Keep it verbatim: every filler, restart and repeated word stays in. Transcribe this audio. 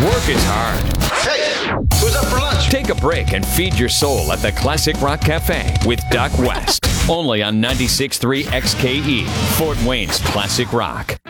Work is hard. Hey, who's up for lunch? Take a break and feed your soul at the Classic Rock Cafe with Doc West. Only on ninety-six point three X K E, Fort Wayne's Classic Rock.